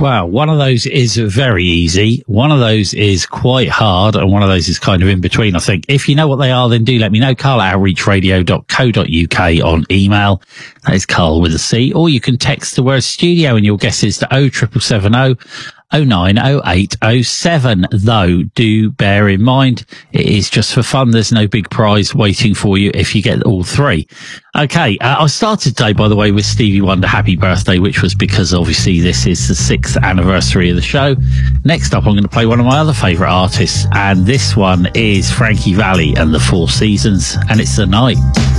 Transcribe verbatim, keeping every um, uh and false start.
Well, one of those is very easy. One of those is quite hard. And one of those is kind of in between, I think. If you know what they are, then do let me know. Carl at outreach radio dot co dot uk on email. That is Carl with a C. Or you can text the word studio and your guess is to oh triple seven oh oh nine oh eight oh seven. Though, do bear in mind, it is just for fun. There's no big prize waiting for you if you get all three. Okay, uh, I started today, by the way, with Stevie Wonder Happy Birthday, which was because obviously this is the sixth anniversary of the show. Next up, I'm going to play one of my other favourite artists, and this one is Frankie Valli and the Four Seasons, and it's The Night.